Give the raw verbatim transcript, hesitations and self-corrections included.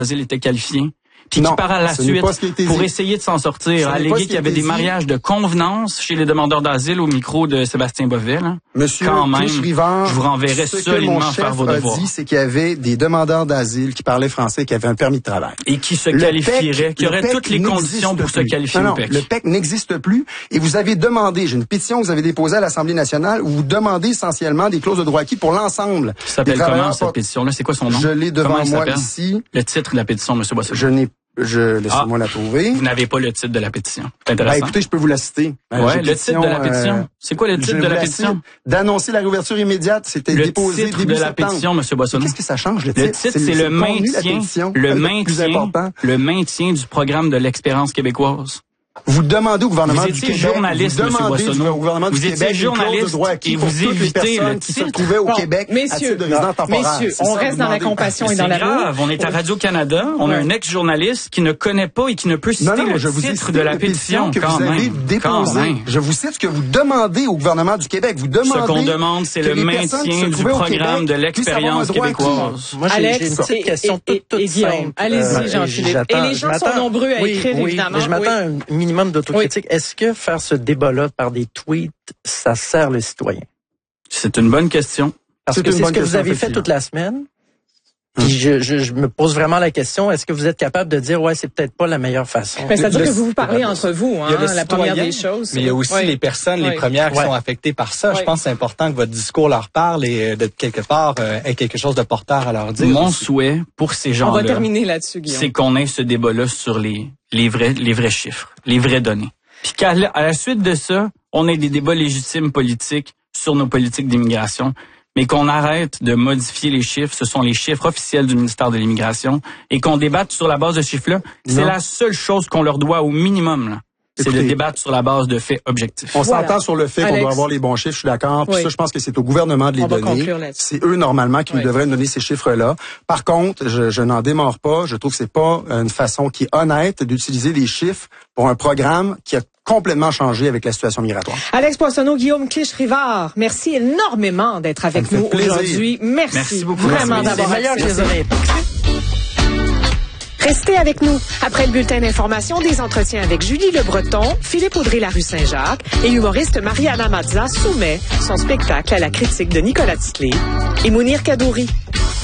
d'asile était qualifié. Puis non, qui par à la suite, ce pour essayer de s'en sortir, a allégué qu'il y avait des mariages de convenance chez les demandeurs d'asile au micro de Sébastien Boisvert. Hein. Monsieur Quand même, Clich-Rivard, je vous renverrai solidement faire vos devoirs. Ce que mon chef a dit, c'est qu'il y avait des demandeurs d'asile qui parlaient français, qui avaient un permis de travail. Et qui se qualifieraient, qui auraient toutes les conditions pour se qualifier non, au P E C. Le P E C n'existe plus. Et vous avez demandé, j'ai une pétition que vous avez déposée à l'Assemblée nationale, où vous demandez essentiellement des clauses de droit acquis pour l'ensemble. Ça s'appelle comment, cette pétition-là? C'est quoi son nom? Je l'ai devant moi ici. Le titre de la pétition, M. Boisseau. Je n'ai Je laissez-moi ah, la trouver. Vous n'avez pas le titre de la pétition. C'est intéressant. Ben, écoutez, je peux vous la citer. Ben, ouais, le pétition, titre de la pétition. Euh, c'est quoi le titre de la pétition? D'annoncer la réouverture immédiate. C'était le déposé titre début de la septembre. pétition, M. Boissonneau. Qu'est-ce que ça change, le titre? Le titre, c'est le maintien, le maintien, le maintien du programme de l'expérience québécoise. Vous demandez au gouvernement vous du Québec, journaliste, vous demandez au gouvernement vous du Québec journaliste de droit acquis et pour vous toutes les personnes qui se trouvaient au bon, Québec messieurs, à titre de résident temporaire. Messieurs, on reste dans la compassion et dans l'amour. C'est grave, on est à Radio-Canada, on a un ex-journaliste qui ne connaît pas et qui ne peut citer non, non, le je vous titre de la pétition que quand vous avez même. déposée. Je vous cite ce que vous demandez au gouvernement du Québec. Vous demandez ce qu'on demande, c'est le maintien du programme de l'expérience québécoise. Moi, j'ai une petite question toute, toute simple. Allez-y, Jean-Philippe. Et les gens sont nombreux à écrire, évidemment. Je m'attends à un minimum d'autocritique. Est-ce que faire ce débat-là par des tweets, ça sert le citoyen? C'est une bonne question. Parce que c'est ce que vous avez fait toute la semaine. Puis je, je, je me pose vraiment la question, est-ce que vous êtes capable de dire, ouais, c'est peut-être pas la meilleure façon? Ben, c'est-à-dire que vous vous parlez entre vous, hein, la citoyen, première des choses. Mais il y a aussi oui. les personnes, oui. les premières qui oui. sont affectées par ça. Oui. Je pense que c'est important que votre discours leur parle et de quelque part euh, ait quelque chose de porteur à leur dire. Mon aussi. souhait pour ces gens-là, on va terminer là-dessus, Guillaume, c'est qu'on ait ce débat-là sur les, les vrais, les vrais chiffres, les vraies données. Puis qu'à la, à la suite de ça, on ait des débats légitimes politiques sur nos politiques d'immigration, mais qu'on arrête de modifier les chiffres. Ce sont les chiffres officiels du ministère de l'Immigration et qu'on débatte sur la base de chiffres-là. C'est la seule chose qu'on leur doit au minimum, là. C'est de débattre sur la base de faits objectifs. On voilà. s'entend sur le fait qu'on doit avoir les bons chiffres, je suis d'accord. Puis oui. ça, je pense que c'est au gouvernement de les on donner. C'est eux, normalement, qui oui. nous devraient donner ces chiffres-là. Par contre, je, je n'en démords pas. Je trouve que c'est pas une façon qui est honnête d'utiliser des chiffres pour un programme qui a complètement changé avec la situation migratoire. Alex Poissonneau, Guillaume Clich-Rivard, merci énormément d'être avec nous aujourd'hui. Merci. Merci beaucoup. Vraiment merci. d'avoir accepté. Restez avec nous. Après le bulletin d'information, des entretiens avec Julie Le Breton, Philippe Audrey-Larue-Saint-Jacques et l'humoriste Mariana Mazza soumet son spectacle à la critique de Nicolas Titley et Mounir Kadouri.